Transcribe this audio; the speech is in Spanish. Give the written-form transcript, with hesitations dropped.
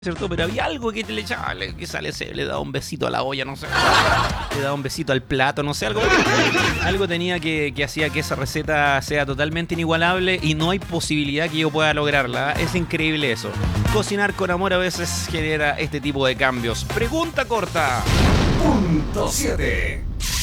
¿cierto? Pero había algo que te le echaba, que sale, le daba un besito a la olla, no sé. Le daba un besito al plato, no sé, algo tenía que hacía que esa receta sea totalmente inigualable y no hay posibilidad que yo pueda lograrla. Es increíble eso. Cocinar con amor a veces genera este tipo de cambios. Pregunta corta. Punto 7.